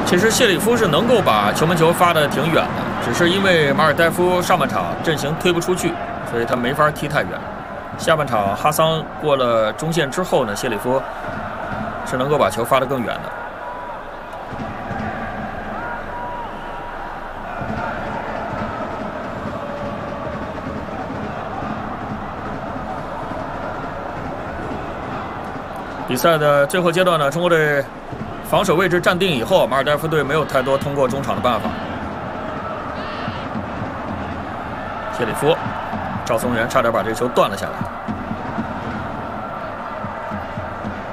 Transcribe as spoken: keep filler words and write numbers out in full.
其实谢里夫是能够把球门球发得挺远的，只是因为马尔代夫上半场阵型推不出去，所以他没法踢太远。下半场哈桑过了中线之后呢，谢里夫是能够把球发得更远的。比赛的最后阶段呢，中国队防守位置站定以后，马尔代夫队没有太多通过中场的办法。谢里夫、赵松元差点把这球断了下来。